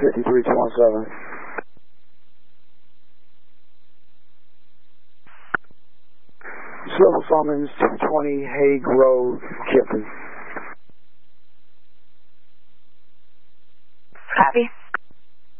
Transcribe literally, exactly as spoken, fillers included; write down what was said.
fifty-three twenty-seven. Civil summons two twenty Hague Road, Kiffin. Copy.